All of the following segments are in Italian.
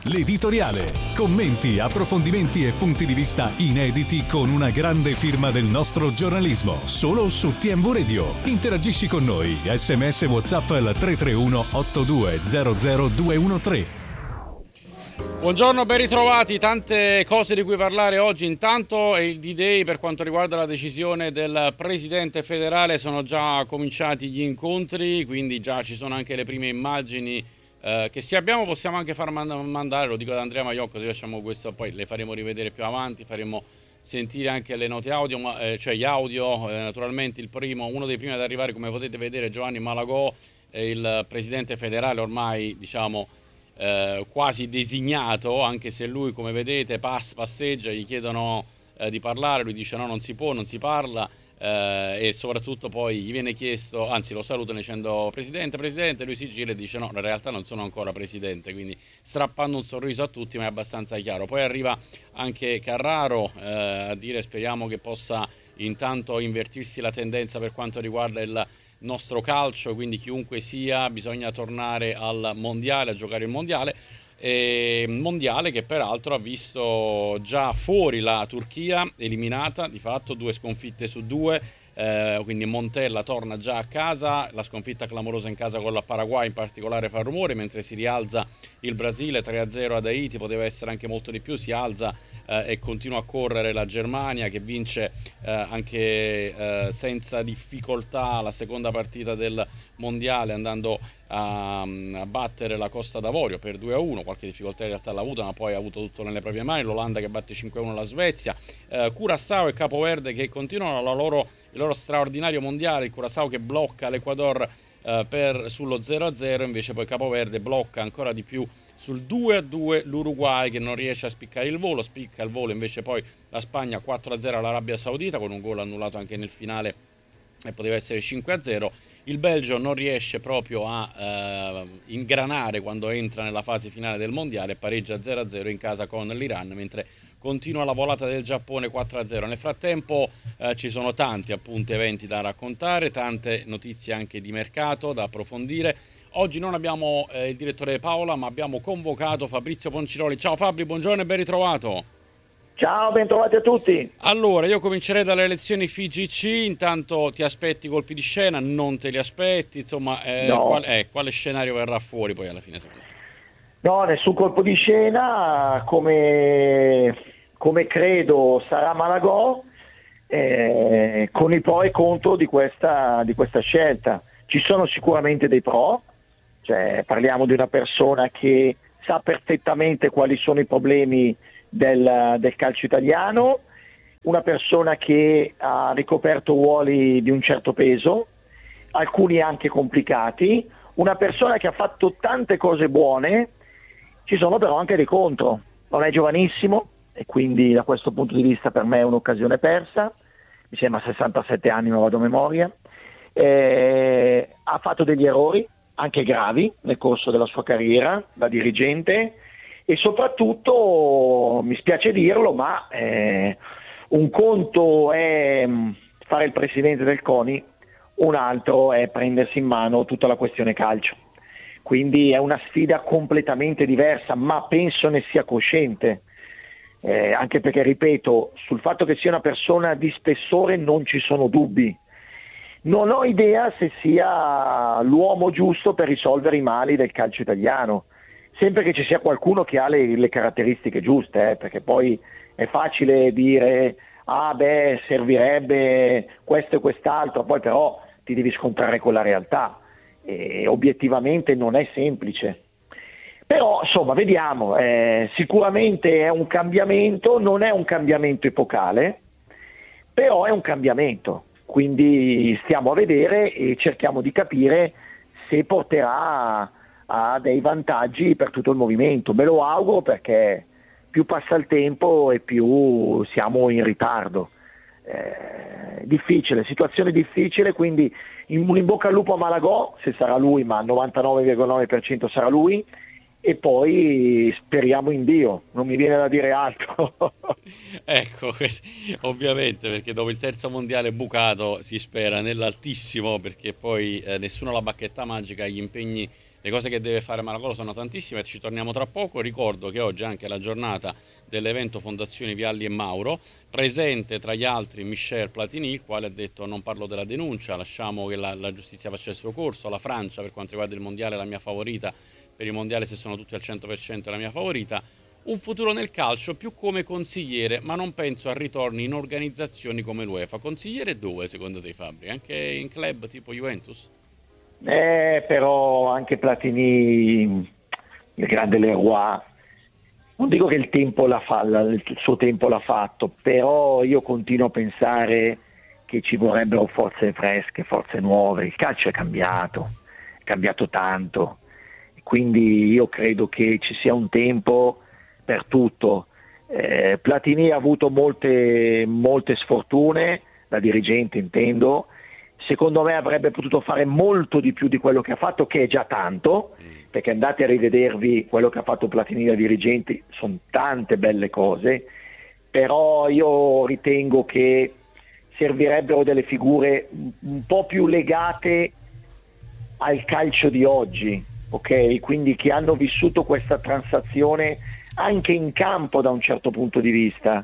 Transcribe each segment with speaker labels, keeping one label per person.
Speaker 1: l'editoriale. Commenti, approfondimenti e punti di vista inediti con una grande firma del nostro giornalismo. Solo su TMV Radio. Interagisci con noi. SMS WhatsApp al 331 8200 213.
Speaker 2: Buongiorno, ben ritrovati. Tante cose di cui parlare oggi. Intanto è il D-Day per quanto riguarda la decisione del Presidente federale. Sono già cominciati gli incontri, quindi già ci sono anche le prime immagini che se abbiamo possiamo anche far mandare, lo dico ad Andrea Maiocco, se lasciamo questo, poi le faremo rivedere più avanti, faremo sentire anche le note audio, cioè gli audio. Naturalmente uno dei primi ad arrivare, come potete vedere, Giovanni Malagò, il Presidente federale ormai, diciamo, quasi designato, anche se lui, come vedete, passeggia, gli chiedono di parlare, lui dice no, non si può, non si parla, e soprattutto poi gli viene chiesto, anzi lo salutano dicendo Presidente, lui si gira e dice no, in realtà non sono ancora Presidente, quindi strappando un sorriso a tutti, ma è abbastanza chiaro. Poi arriva anche Carraro a dire speriamo che possa intanto invertirsi la tendenza per quanto riguarda il nostro calcio, quindi chiunque sia bisogna tornare al mondiale, a giocare il mondiale, mondiale che peraltro ha visto già fuori la Turchia, eliminata di fatto, 2 sconfitte su 2, quindi Montella torna già a casa, la sconfitta clamorosa in casa con la Paraguay in particolare fa rumore, mentre si rialza il Brasile 3-0 ad Haiti, poteva essere anche molto di più, si alza e continua a correre la Germania che vince anche senza difficoltà la seconda partita del mondiale, andando a battere la Costa d'Avorio per 2-1, qualche difficoltà in realtà l'ha avuta, ma poi ha avuto tutto nelle proprie mani. L'Olanda che batte 5-1 la Svezia, Curaçao e Capo Verde che continuano il loro straordinario mondiale, il Curaçao che blocca l'Ecuador sullo 0-0, invece poi Capo Verde blocca ancora di più sul 2-2 l'Uruguay che non riesce a spiccare il volo, spicca il volo invece poi la Spagna 4-0 all'Arabia Saudita con un gol annullato anche nel finale e poteva essere 5-0. Il Belgio non riesce proprio a ingranare quando entra nella fase finale del mondiale, pareggia 0-0 in casa con l'Iran, mentre continua la volata del Giappone 4-0. Nel frattempo ci sono tanti appunto eventi da raccontare, tante notizie anche di mercato da approfondire. Oggi non abbiamo il direttore Paola, ma abbiamo convocato Fabrizio Ponciroli. Ciao Fabri, buongiorno e ben ritrovato.
Speaker 3: Ciao, ben trovati a tutti.
Speaker 2: Allora, io comincerei dalle elezioni FIGC, intanto ti aspetti colpi di scena, non te li aspetti, insomma,
Speaker 3: no.
Speaker 2: Quale scenario verrà fuori poi alla fine secondo te?
Speaker 3: No, nessun colpo di scena, come credo sarà Malagò, con i pro e contro di questa scelta. Ci sono sicuramente dei pro, cioè parliamo di una persona che sa perfettamente quali sono i problemi del calcio italiano, una persona che ha ricoperto ruoli di un certo peso, alcuni anche complicati, una persona che ha fatto tante cose buone. Ci sono però anche dei contro, non è giovanissimo e quindi da questo punto di vista per me è un'occasione persa, mi sembra 67 anni, non vado a memoria, ha fatto degli errori anche gravi nel corso della sua carriera da dirigente e soprattutto, mi spiace dirlo, ma un conto è fare il presidente del CONI, un altro è prendersi in mano tutta la questione calcio. Quindi è una sfida completamente diversa, ma penso ne sia cosciente, anche perché, ripeto, sul fatto che sia una persona di spessore non ci sono dubbi. Non ho idea se sia l'uomo giusto per risolvere i mali del calcio italiano, sempre che ci sia qualcuno che ha le caratteristiche giuste, perché poi è facile dire servirebbe questo e quest'altro, poi però ti devi scontrare con la realtà. Obiettivamente non è semplice, però insomma vediamo, sicuramente è un cambiamento, non è un cambiamento epocale, però è un cambiamento, quindi stiamo a vedere e cerchiamo di capire se porterà a dei vantaggi per tutto il movimento. Me lo auguro, perché più passa il tempo e più siamo in ritardo. Difficile, situazione difficile, quindi in bocca al lupo a Malagò, se sarà lui, ma al 99,9% sarà lui, e poi speriamo in Dio, non mi viene da dire altro.
Speaker 2: Ecco, ovviamente, perché dopo il terzo mondiale bucato si spera nell'altissimo, perché poi nessuno ha la bacchetta magica, gli impegni Le cose che deve fare Malagò sono tantissime, ci torniamo tra poco. Ricordo che oggi è anche la giornata dell'evento Fondazione Vialli e Mauro, presente tra gli altri Michel Platini, il quale ha detto: non parlo della denuncia, lasciamo che la giustizia faccia il suo corso. La Francia, per quanto riguarda il mondiale, è la mia favorita, per il mondiale se sono tutti al 100% è la mia favorita. Un futuro nel calcio più come consigliere, ma non penso a ritorni in organizzazioni come l'UEFA. Consigliere dove secondo te, Fabri? Anche in club tipo Juventus?
Speaker 3: Però anche Platini, il grande Leroy, non dico che il suo tempo l'ha fatto, però io continuo a pensare che ci vorrebbero forze fresche, forze nuove. Il calcio è cambiato tanto, quindi io credo che ci sia un tempo per tutto. Platini ha avuto molte sfortune, da dirigente intendo. Secondo me avrebbe potuto fare molto di più di quello che ha fatto, che è già tanto, perché andate a rivedervi quello che ha fatto Platini da dirigente, sono tante belle cose, però io ritengo che servirebbero delle figure un po' più legate al calcio di oggi, ok? Quindi che hanno vissuto questa transazione anche in campo da un certo punto di vista.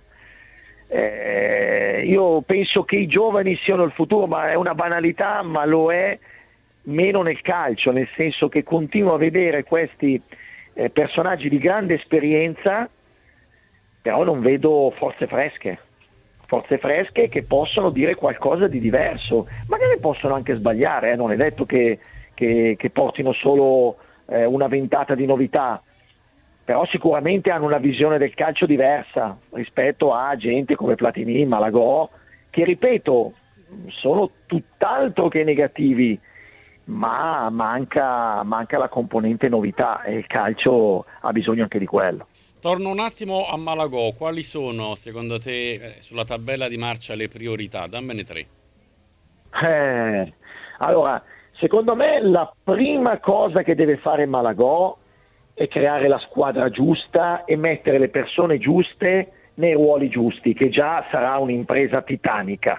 Speaker 3: Io penso che i giovani siano il futuro, ma è una banalità, ma lo è meno nel calcio, nel senso che continuo a vedere questi personaggi di grande esperienza, però non vedo forze fresche che possono dire qualcosa di diverso. Magari possono anche sbagliare, non è detto che portino solo una ventata di novità, però sicuramente hanno una visione del calcio diversa rispetto a gente come Platini, Malagò, che ripeto sono tutt'altro che negativi, ma manca la componente novità, e il calcio ha bisogno anche di quello.
Speaker 2: Torno un attimo a Malagò. Quali sono secondo te sulla tabella di marcia le priorità? Dammene 3.
Speaker 3: Allora, secondo me la prima cosa che deve fare Malagò è creare la squadra giusta e mettere le persone giuste nei ruoli giusti, che già sarà un'impresa titanica.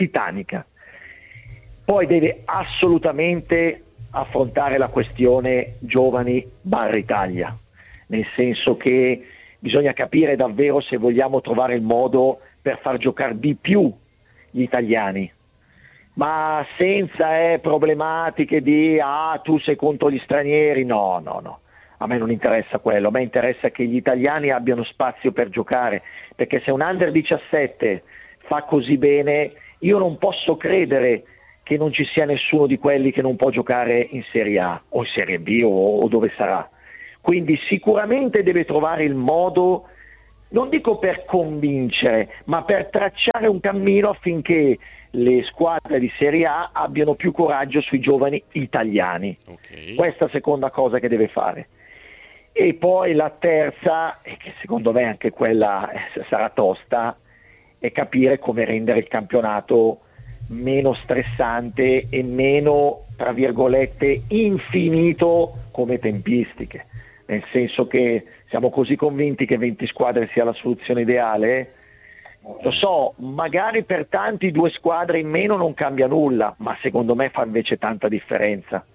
Speaker 3: Poi deve assolutamente affrontare la questione giovani /Italia, nel senso che bisogna capire davvero se vogliamo trovare il modo per far giocare di più gli italiani, ma senza problematiche di tu sei contro gli stranieri. No. A me non interessa quello, a me interessa che gli italiani abbiano spazio per giocare, perché se un under 17 fa così bene, io non posso credere che non ci sia nessuno di quelli che non può giocare in Serie A o in Serie B o dove sarà. Quindi sicuramente deve trovare il modo, non dico per convincere, ma per tracciare un cammino affinché le squadre di Serie A abbiano più coraggio sui giovani italiani.
Speaker 2: Okay.
Speaker 3: Questa è la seconda cosa che deve fare. E poi la terza, e che secondo me anche quella sarà tosta, è capire come rendere il campionato meno stressante e meno, tra virgolette, infinito come tempistiche. Nel senso che siamo così convinti che 20 squadre sia la soluzione ideale. Lo so, magari per tanti 2 squadre in meno non cambia nulla, ma secondo me fa invece tanta differenza.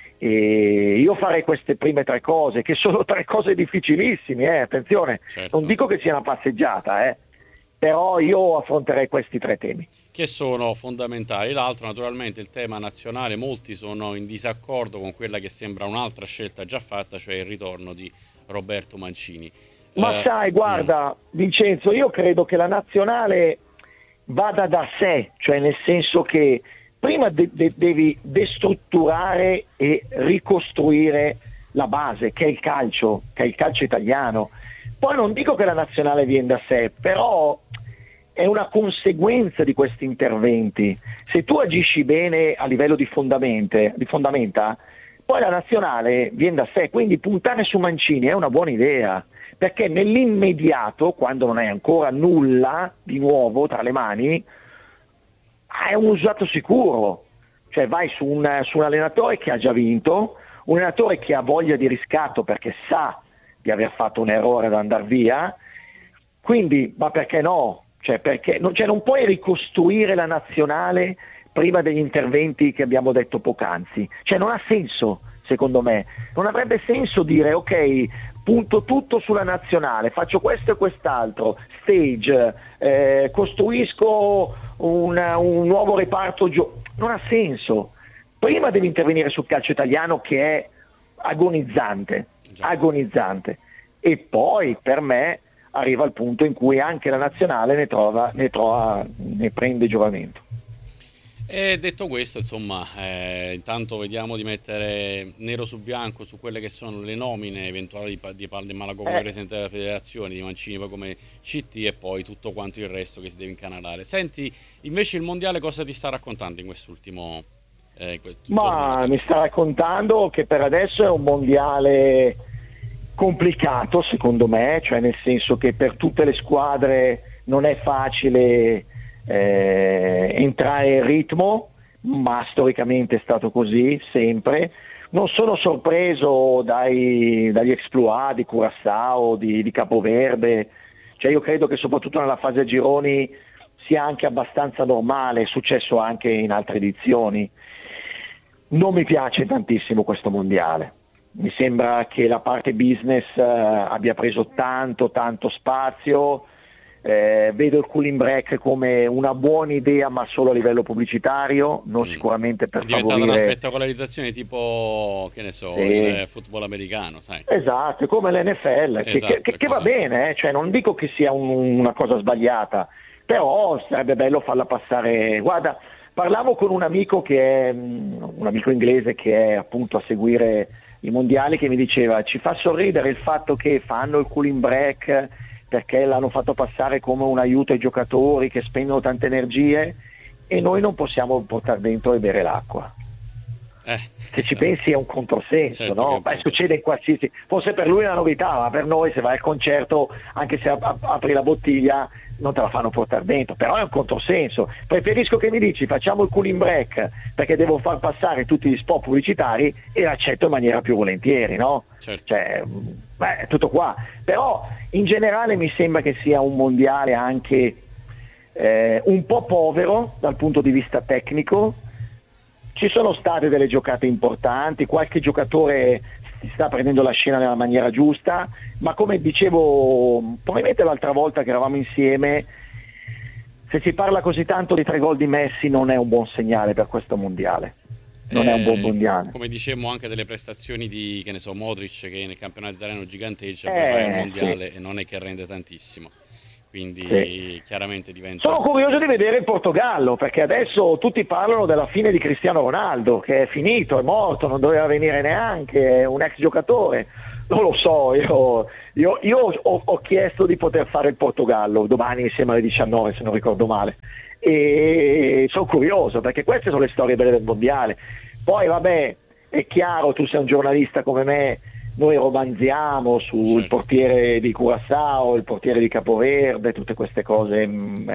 Speaker 3: E io farei queste prime 3 cose, che sono 3 cose difficilissime, attenzione,
Speaker 2: certo.
Speaker 3: Non dico che sia una passeggiata, però io affronterei questi 3 temi.
Speaker 2: Che sono fondamentali. L'altro, naturalmente, il tema nazionale. Molti sono in disaccordo con quella che sembra un'altra scelta già fatta, cioè il ritorno di Roberto Mancini.
Speaker 3: Ma sai, guarda, Vincenzo, io credo che la nazionale vada da sé, cioè nel senso che prima devi destrutturare e ricostruire la base, che è il calcio italiano. Poi non dico che la nazionale viene da sé, però è una conseguenza di questi interventi. Se tu agisci bene a livello di fondamenta, poi la nazionale viene da sé, quindi puntare su Mancini è una buona idea, perché nell'immediato, quando non hai ancora nulla di nuovo tra le mani, è un usato sicuro, cioè vai su un allenatore che ha già vinto, un allenatore che ha voglia di riscatto perché sa di aver fatto un errore ad andare via, quindi ma perché no? Non puoi ricostruire la nazionale prima degli interventi che abbiamo detto poc'anzi, non ha senso, secondo me. Non avrebbe senso dire ok, punto tutto sulla nazionale, faccio questo e quest'altro, stage, costruisco un nuovo reparto, non ha senso. Prima devi intervenire sul calcio italiano che è agonizzante, e poi per me arriva il punto in cui anche la nazionale ne prende giovamento.
Speaker 2: E detto questo, insomma, intanto vediamo di mettere nero su bianco su quelle che sono le nomine eventuali di Malagò come presidente della federazione, di Mancini poi come CT, e poi tutto quanto il resto che si deve incanalare. Senti, invece il mondiale cosa ti sta raccontando in quest'ultimo
Speaker 3: Ma mi sta raccontando che per adesso è un mondiale complicato, secondo me, cioè nel senso che per tutte le squadre non è facile entrare in ritmo, ma storicamente è stato così sempre. Non sono sorpreso dagli exploit di Curaçao, di Capoverde, cioè io credo che soprattutto nella fase a gironi sia anche abbastanza normale, è successo anche in altre edizioni. Non mi piace tantissimo questo mondiale, mi sembra che la parte business abbia preso tanto spazio. Vedo il cooling break come una buona idea, ma solo a livello pubblicitario, non sicuramente per favorire. È diventata
Speaker 2: una spettacolarizzazione tipo, che ne so, il football americano, sai?
Speaker 3: Esatto, come l'NFL, che va bene, cioè non dico che sia una cosa sbagliata, però sarebbe bello farla passare. Guarda, parlavo con un amico inglese che è appunto a seguire i mondiali, che mi diceva: ci fa sorridere il fatto che fanno il cooling break perché l'hanno fatto passare come un aiuto ai giocatori che spendono tante energie e noi non possiamo portare dentro e bere l'acqua. Se ci pensi è un controsenso, certo, no? Succede in qualsiasi, forse per lui è una novità, ma per noi se vai al concerto, anche se apri la bottiglia, non te la fanno portare dentro, però è un controsenso. Preferisco che mi dici facciamo il cooling break perché devo far passare tutti gli spot pubblicitari, e l'accetto in maniera più volentieri, no?
Speaker 2: Certo.
Speaker 3: Cioè, è tutto qua. Però in generale mi sembra che sia un mondiale anche un po' povero dal punto di vista tecnico. Ci sono state delle giocate importanti, qualche giocatore si sta prendendo la scena nella maniera giusta, ma come dicevo probabilmente l'altra volta che eravamo insieme, se si parla così tanto di 3 gol di Messi non è un buon segnale per questo mondiale. Non è un buon mondiale.
Speaker 2: Come dicevamo anche delle prestazioni di, che ne so, Modric, che nel campionato italiano giganteggia, però è il mondiale e non è che rende tantissimo. Quindi chiaramente diventa.
Speaker 3: Sono curioso di vedere il Portogallo, perché adesso tutti parlano della fine di Cristiano Ronaldo, che è finito, è morto, non doveva venire neanche, è un ex giocatore. Non lo so, io ho chiesto di poter fare il Portogallo domani insieme alle 19, se non ricordo male, e sono curioso perché queste sono le storie belle del mondiale. Poi vabbè, è chiaro, tu sei un giornalista come me, noi romanziamo sul portiere di Curaçao, il portiere di Capoverde, tutte queste cose,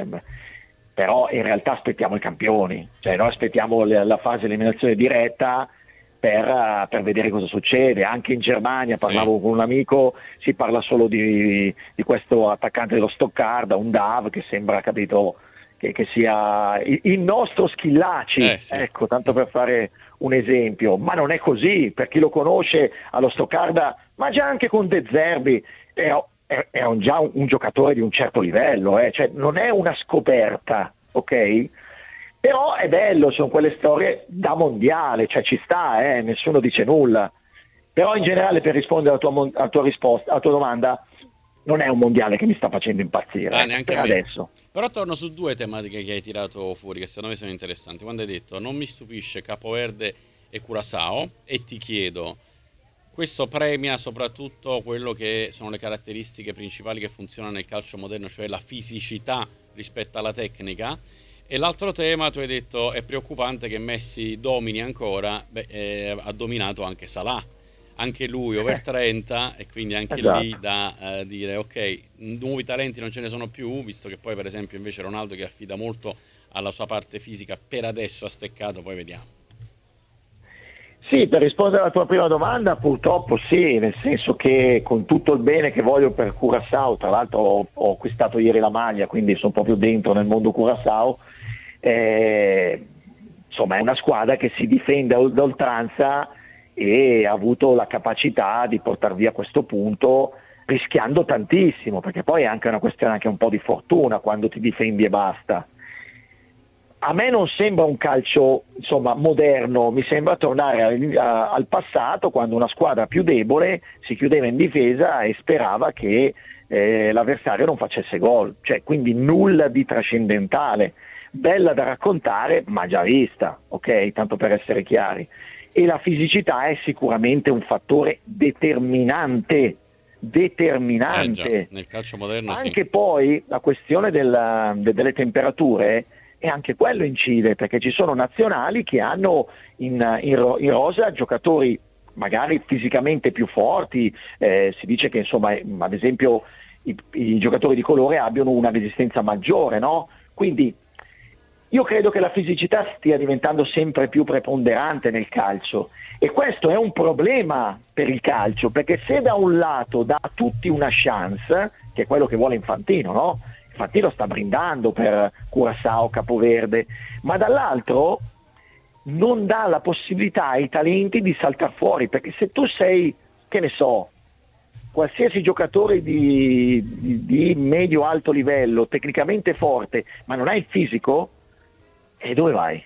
Speaker 3: però in realtà aspettiamo i campioni, cioè noi aspettiamo la fase eliminazione diretta per vedere cosa succede. Anche in Germania, parlavo con un amico, si parla solo di questo attaccante dello Stoccarda, un Dav, che sembra, capito, che sia il nostro Schillaci, ecco, tanto per fare un esempio, ma non è così. Per chi lo conosce allo Stoccarda, ma già anche con De Zerbi, è già un giocatore di un certo livello, cioè non è una scoperta, ok? Però è bello, sono quelle storie da mondiale, cioè ci sta, nessuno dice nulla. Però in generale, per rispondere alla tua domanda, non è un mondiale che mi sta facendo impazzire
Speaker 2: neanche
Speaker 3: per adesso.
Speaker 2: Però torno su 2 tematiche che hai tirato fuori, che secondo me sono interessanti. Quando hai detto non mi stupisce Capoverde e Curaçao, e ti chiedo, questo premia soprattutto quello che sono le caratteristiche principali che funzionano nel calcio moderno, cioè la fisicità rispetto alla tecnica. E l'altro tema, tu hai detto, è preoccupante che Messi domini ancora. Ha dominato anche Salah, anche lui over 30, e quindi anche lì da dire ok, nuovi talenti non ce ne sono più, visto che poi per esempio invece Ronaldo, che affida molto alla sua parte fisica, per adesso ha steccato, poi vediamo.
Speaker 3: Sì, per rispondere alla tua prima domanda, purtroppo sì, nel senso che con tutto il bene che voglio per Curaçao, tra l'altro ho acquistato ieri la maglia, quindi sono proprio dentro nel mondo Curaçao, insomma è una squadra che si difende ad oltranza e ha avuto la capacità di portar via questo punto rischiando tantissimo, perché poi è anche una questione anche un po' di fortuna quando ti difendi e basta. A me non sembra un calcio, insomma, moderno, mi sembra tornare al passato, quando una squadra più debole si chiudeva in difesa e sperava che l'avversario non facesse gol, cioè quindi nulla di trascendentale, bella da raccontare ma già vista, ok? Tanto per essere chiari. E la fisicità è sicuramente un fattore determinante.
Speaker 2: Già, nel calcio moderno
Speaker 3: Anche
Speaker 2: sì.
Speaker 3: poi la questione delle temperature, e anche quello incide, perché ci sono nazionali che hanno in rosa giocatori magari fisicamente più forti, si dice che insomma ad esempio i giocatori di colore abbiano una resistenza maggiore, no? Quindi io credo che la fisicità stia diventando sempre più preponderante nel calcio, e questo è un problema per il calcio, perché se da un lato dà a tutti una chance, che è quello che vuole Infantino, no? Infantino sta brindando per Curaçao, Capoverde, ma dall'altro non dà la possibilità ai talenti di saltare fuori, perché se tu sei, che ne so, qualsiasi giocatore di medio-alto livello, tecnicamente forte, ma non hai il fisico, e dove vai?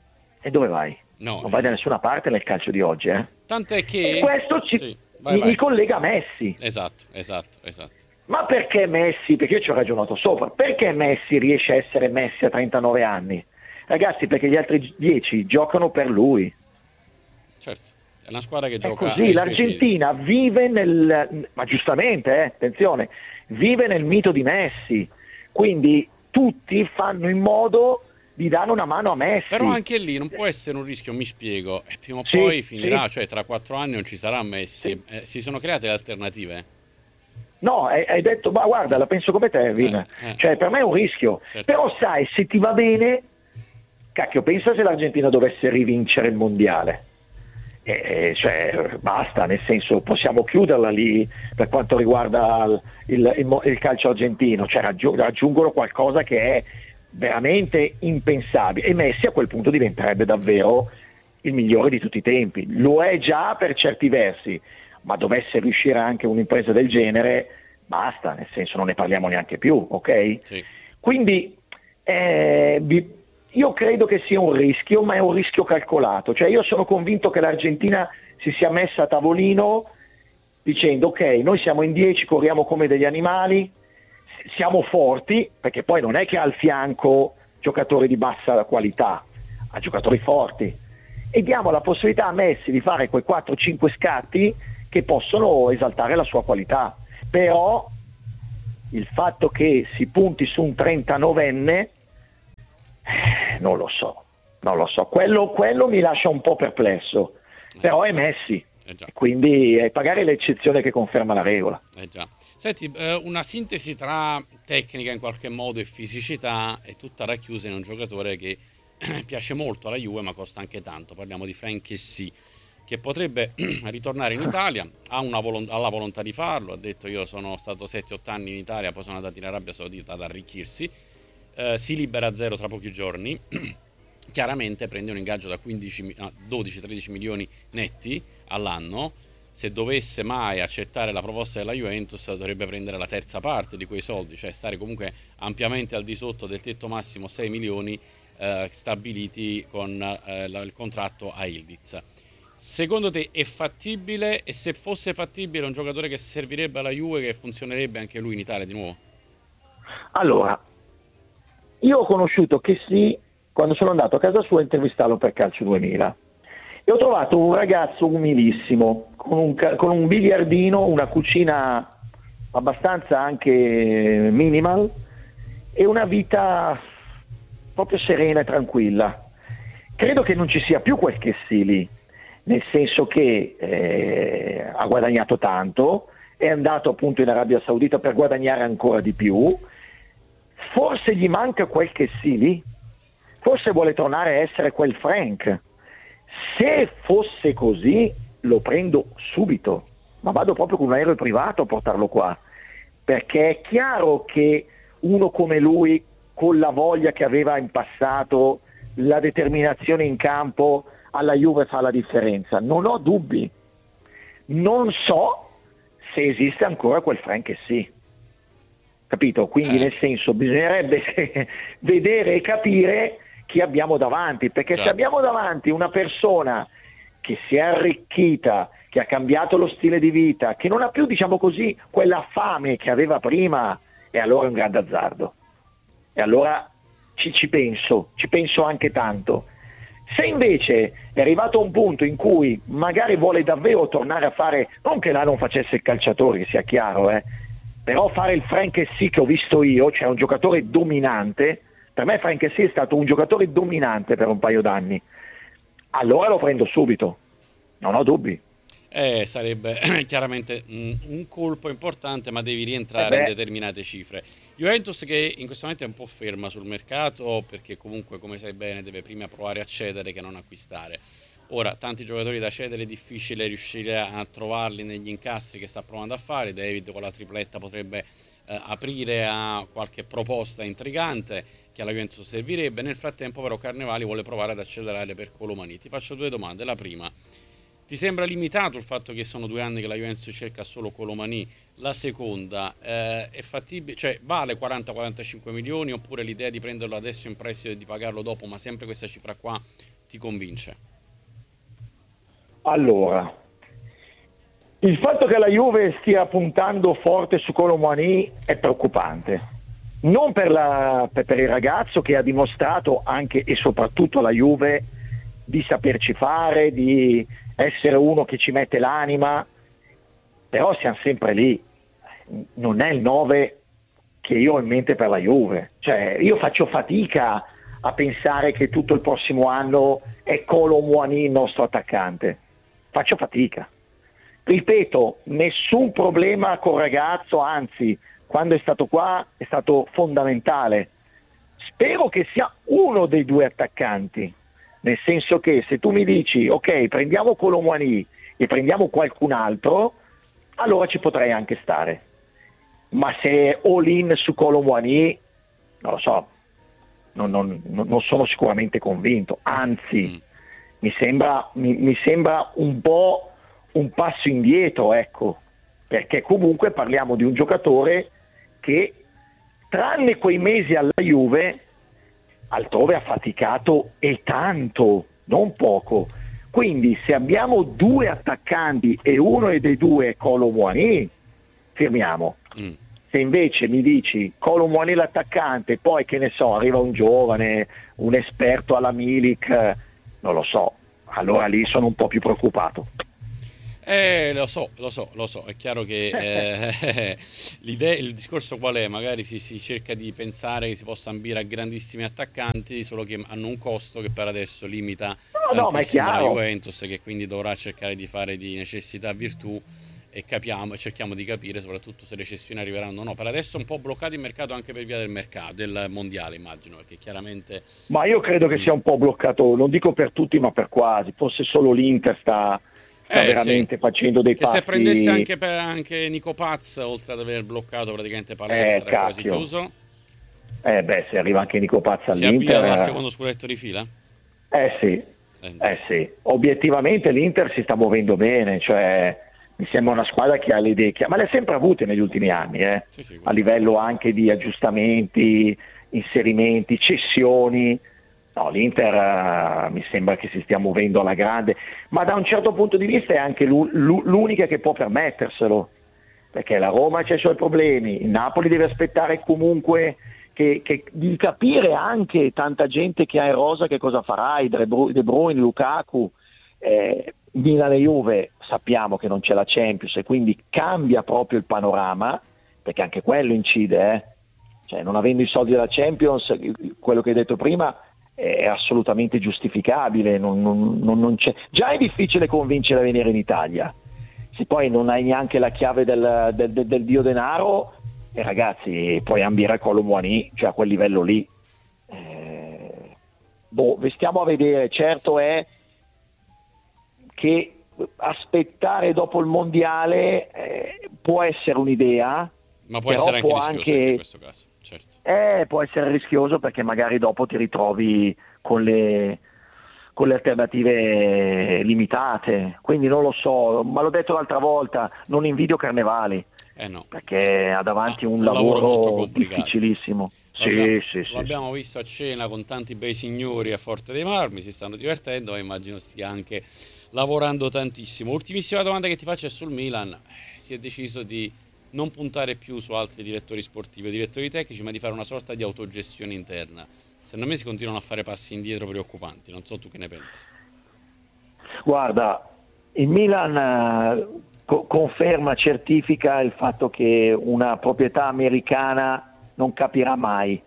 Speaker 2: No,
Speaker 3: Non vai da nessuna parte nel calcio di oggi, eh?
Speaker 2: Tant'è che...
Speaker 3: E questo mi collega a Messi.
Speaker 2: Esatto.
Speaker 3: Ma perché Messi? Perché io ci ho ragionato sopra. Perché Messi riesce a essere Messi a 39 anni? Ragazzi, perché gli altri 10 giocano per lui.
Speaker 2: Certo, è una squadra che
Speaker 3: È
Speaker 2: gioca
Speaker 3: così, l'Argentina vive ma giustamente, attenzione, vive nel mito di Messi. Quindi tutti fanno in modo di dare una mano a Messi.
Speaker 2: Però anche lì non può essere un rischio, mi spiego, e prima o
Speaker 3: Sì,
Speaker 2: poi finirà,
Speaker 3: sì.
Speaker 2: cioè tra 4 anni non ci sarà Messi. Si sono create le alternative.
Speaker 3: No, hai detto, ma guarda, la penso come te, Vin. Cioè, per me è un rischio.
Speaker 2: Certo.
Speaker 3: Però sai, se ti va bene, cacchio, pensa se l'Argentina dovesse rivincere il mondiale. Cioè, basta, nel senso, possiamo chiuderla lì per quanto riguarda il calcio argentino. Cioè, raggiungono qualcosa che è veramente impensabile. E Messi a quel punto diventerebbe davvero il migliore di tutti i tempi. Lo è già per certi versi, ma dovesse riuscire anche un'impresa del genere, basta, nel senso non ne parliamo neanche più, ok?
Speaker 2: Sì.
Speaker 3: Quindi io credo che sia un rischio, ma è un rischio calcolato. Cioè io sono convinto che l'Argentina si sia messa a tavolino dicendo ok, noi siamo in 10, corriamo come degli animali, siamo forti, perché poi non è che ha al fianco giocatori di bassa qualità, ha giocatori forti, e diamo la possibilità a Messi di fare quei 4-5 scatti che possono esaltare la sua qualità. Però il fatto che si punti su un 39enne non lo so, quello mi lascia un po' perplesso, però è Messi, quindi è magari l'eccezione che conferma la regola.
Speaker 2: Già. Senti, una sintesi tra tecnica in qualche modo e fisicità è tutta racchiusa in un giocatore che piace molto alla Juve ma costa anche tanto. Parliamo di Franck Kessié, che potrebbe ritornare in Italia, ha la volontà di farlo, ha detto io sono stato 7-8 anni in Italia, poi sono andato in Arabia Saudita ad arricchirsi, si libera a zero tra pochi giorni, chiaramente prende un ingaggio da 12-13 milioni netti all'anno. Se dovesse mai accettare la proposta della Juventus dovrebbe prendere la terza parte di quei soldi, cioè stare comunque ampiamente al di sotto del tetto massimo 6 milioni stabiliti con il contratto a Yildiz. Secondo te è fattibile, e se fosse fattibile è un giocatore che servirebbe alla Juve, che funzionerebbe anche lui in Italia di nuovo?
Speaker 3: Allora, io ho conosciuto Kessié quando sono andato a casa sua a intervistarlo per Calcio 2000 e ho trovato un ragazzo umilissimo, con un biliardino, una cucina abbastanza anche minimal e una vita proprio serena e tranquilla. Credo che non ci sia più quel Kessié lì, nel senso che ha guadagnato tanto, è andato appunto in Arabia Saudita per guadagnare ancora di più, forse gli manca quel Kessié lì, forse vuole tornare a essere quel Frank. Se fosse così lo prendo subito, ma vado proprio con un aereo privato a portarlo qua, perché è chiaro che uno come lui, con la voglia che aveva in passato, la determinazione in campo, alla Juve fa la differenza? Non ho dubbi. Non so se esiste ancora quel Frank Kessie, capito? Quindi nel senso bisognerebbe vedere e capire chi abbiamo davanti, perché se abbiamo davanti una persona che si è arricchita, che ha cambiato lo stile di vita, che non ha più, diciamo così, quella fame che aveva prima, e allora è un grande azzardo. E allora ci penso anche tanto. Se invece è arrivato a un punto in cui magari vuole davvero tornare a fare, non che là non facesse il calciatore, che sia chiaro, però fare il Frank Kessie che ho visto io, cioè un giocatore dominante, per me Frank Kessie è stato un giocatore dominante per un paio d'anni, allora lo prendo subito, non ho dubbi.
Speaker 2: Sarebbe chiaramente un colpo importante, ma devi rientrare in determinate cifre. Juventus che in questo momento è un po' ferma sul mercato, perché comunque, come sai bene, deve prima provare a cedere che non acquistare. Ora, tanti giocatori da cedere, è difficile riuscire a trovarli negli incastri che sta provando a fare. David con la tripletta potrebbe aprire a qualche proposta intrigante che alla Juventus servirebbe. Nel frattempo però Carnevali vuole provare ad accelerare per Colomani. Ti faccio due domande. La prima: ti sembra limitato il fatto che sono 2 anni che la Juventus cerca solo Colomani? La seconda, è fattibile, cioè vale 40-45 milioni, oppure l'idea di prenderlo adesso in prestito e di pagarlo dopo, ma sempre questa cifra qua ti convince?
Speaker 3: Allora, il fatto che la Juve stia puntando forte su Colomani è preoccupante. Non per il ragazzo, che ha dimostrato anche e soprattutto la Juve di saperci fare, di essere uno che ci mette l'anima, però siamo sempre lì. Non è il 9 che io ho in mente per la Juve, cioè io faccio fatica a pensare che tutto il prossimo anno è Colomani il nostro attaccante, faccio fatica. Ripeto, nessun problema col ragazzo, anzi, quando è stato qua è stato fondamentale. Spero che sia uno dei 2 attaccanti, nel senso che se tu mi dici ok, prendiamo Colomani e prendiamo qualcun altro, allora ci potrei anche stare. Ma se è all in su Colomani, non lo so, non sono sicuramente convinto, anzi mi sembra un po' un passo indietro, ecco, perché comunque parliamo di un giocatore che, tranne quei mesi alla Juve, altrove ha faticato e tanto, non poco. Quindi se abbiamo 2 attaccanti e uno dei 2 è Colomani, firmiamo. Se invece mi dici Colomani l'attaccante, poi che ne so, arriva un giovane, un esperto alla Milik, non lo so, allora lì sono un po' più preoccupato.
Speaker 2: Lo so, è chiaro che l'idea, il discorso qual è? Magari si cerca di pensare che si possa ambire a grandissimi attaccanti, solo che hanno un costo che per adesso limita tantissimo la Juventus, che quindi dovrà cercare di fare di necessità virtù, e cerchiamo di capire soprattutto se le cessioni arriveranno o no. Per adesso è un po' bloccato il mercato anche per via del mercato, del mondiale, immagino, perché chiaramente...
Speaker 3: Ma io credo che sia un po' bloccato, non dico per tutti ma per quasi, forse solo l'Inter sta veramente facendo dei passi.
Speaker 2: Che se prendesse anche Nico Paz, oltre ad aver bloccato praticamente palestra, quasi chiuso,
Speaker 3: se arriva anche Nico Paz all'Inter,
Speaker 2: si avvia al secondo scudetto di fila?
Speaker 3: Sì, obiettivamente l'Inter si sta muovendo bene, cioè mi sembra una squadra che ha le idee ma le ha sempre avute negli ultimi anni,
Speaker 2: sì,
Speaker 3: a livello anche di aggiustamenti, inserimenti, cessioni. No, l'Inter mi sembra che si stia muovendo alla grande, ma da un certo punto di vista è anche l'unica che può permetterselo, perché la Roma c'ha i suoi problemi, il Napoli deve aspettare comunque di capire anche tanta gente che ha in rosa che cosa farà, De Bruyne, Lukaku, Milan e Juve sappiamo che non c'è la Champions e quindi cambia proprio il panorama, perché anche quello incide, cioè non avendo i soldi della Champions, quello che hai detto prima è assolutamente giustificabile, non c'è. Già è difficile convincere a venire in Italia, se poi non hai neanche la chiave del dio denaro, ragazzi, puoi ambire a Colomani, cioè a quel livello lì. Stiamo a vedere. Certo è che aspettare dopo il mondiale può essere un'idea,
Speaker 2: ma può essere anche rischioso in questo caso, certo.
Speaker 3: Può essere rischioso perché magari dopo ti ritrovi con le con le alternative limitate, quindi non lo so, ma l'ho detto l'altra volta, non invidio Carnevali,
Speaker 2: No.
Speaker 3: perché ha davanti un
Speaker 2: lavoro molto
Speaker 3: lavoro
Speaker 2: complicato.
Speaker 3: difficilissimo.
Speaker 2: L'abbiamo visto a cena con tanti bei signori a Forte dei Marmi, si stanno divertendo, ma immagino stia anche lavorando tantissimo. Ultimissima domanda che ti faccio è sul Milan. Si è deciso di non puntare più su altri direttori sportivi o direttori tecnici, ma di fare una sorta di autogestione interna. Secondo me si continuano a fare passi indietro preoccupanti, non so tu che ne pensi.
Speaker 3: Guarda, il Milan conferma, certifica il fatto che una proprietà americana non capirà mai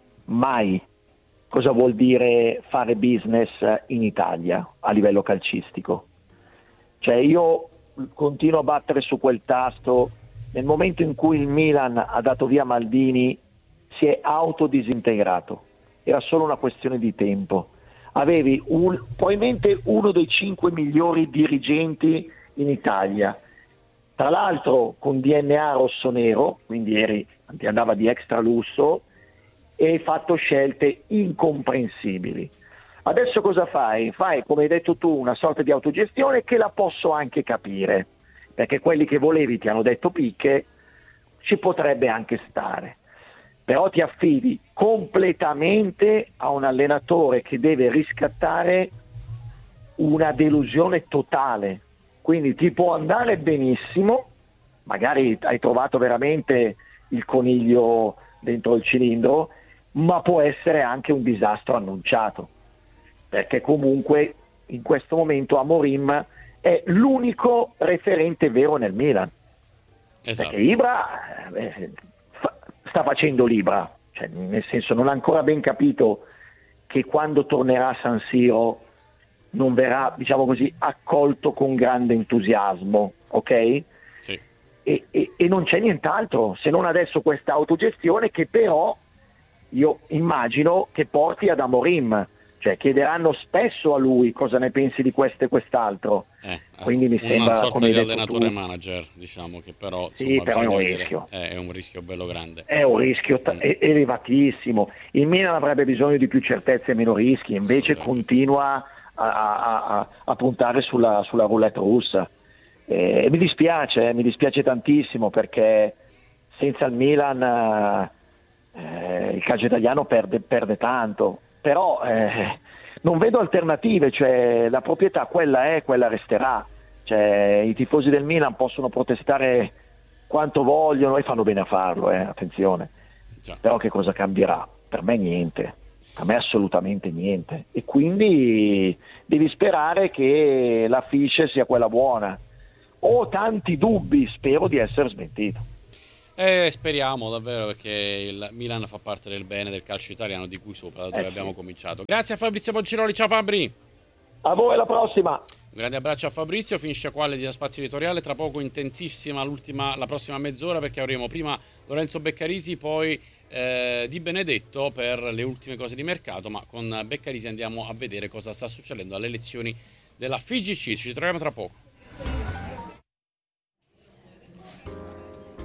Speaker 3: cosa vuol dire fare business in Italia a livello calcistico. Cioè io continuo a battere su quel tasto. Nel momento in cui il Milan ha dato via Maldini si è autodisintegrato, era solo una questione di tempo. Avevi probabilmente uno dei 5 migliori dirigenti in Italia, tra l'altro con DNA rossonero, quindi ti andava di extra lusso, e hai fatto scelte incomprensibili. Adesso cosa fai? Fai, come hai detto tu, una sorta di autogestione che la posso anche capire, perché quelli che volevi ti hanno detto picche, ci potrebbe anche stare. Però ti affidi completamente a un allenatore che deve riscattare una delusione totale. Quindi ti può andare benissimo, magari hai trovato veramente il coniglio dentro il cilindro, ma può essere anche un disastro annunciato, perché comunque in questo momento Amorim è l'unico referente vero nel Milan.
Speaker 2: Esatto.
Speaker 3: Perché Ibra sta facendo l'Ibra, cioè, nel senso non ha ancora ben capito che quando tornerà a San Siro non verrà, diciamo così, accolto con grande entusiasmo, ok?
Speaker 2: Sì.
Speaker 3: E non c'è nient'altro se non adesso questa autogestione che però io immagino che porti ad Amorim, cioè chiederanno spesso a lui cosa ne pensi di questo e quest'altro. Quindi mi sembra
Speaker 2: una sorta
Speaker 3: come
Speaker 2: di
Speaker 3: hai detto
Speaker 2: allenatore
Speaker 3: tu,
Speaker 2: manager, diciamo, che però,
Speaker 3: sì,
Speaker 2: insomma,
Speaker 3: però è un
Speaker 2: bisogna vedere.
Speaker 3: rischio.
Speaker 2: È un rischio bello grande.
Speaker 3: È un rischio elevatissimo. Il Milan avrebbe bisogno di più certezze e meno rischi, invece continua a puntare sulla roulette russa. Mi dispiace tantissimo, perché senza il Milan il calcio italiano perde tanto, però non vedo alternative, cioè la proprietà quella è, quella resterà, cioè i tifosi del Milan possono protestare quanto vogliono e fanno bene a farlo, attenzione.
Speaker 2: Già.
Speaker 3: Però che cosa cambierà? Per me niente, per me assolutamente niente, e quindi devi sperare che la fiche sia quella buona. Ho tanti dubbi, spero di essere smentito.
Speaker 2: Speriamo davvero, perché il Milan fa parte del bene del calcio italiano, di cui sopra, da dove abbiamo cominciato. Grazie a Fabrizio Ponciroli, ciao Fabri.
Speaker 3: A voi, alla prossima.
Speaker 2: Un grande abbraccio a Fabrizio, finisce qua l'Edita Spazio Editoriale, tra poco intensissima la prossima mezz'ora, perché avremo prima Lorenzo Beccarisi, poi Di Benedetto per le ultime cose di mercato, ma con Beccarisi andiamo a vedere cosa sta succedendo alle elezioni della FIGC. Ci troviamo tra poco.